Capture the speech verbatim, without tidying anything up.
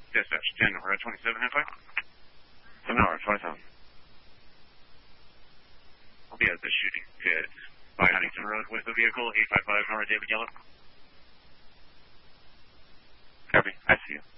Dispatch, ten, we're at twenty-seven, half five. seven hour, twenty-seven. I'll be at the shooting pit by Huntington Road with the vehicle, eight five five, Nora David Yellow. Copy, I see you.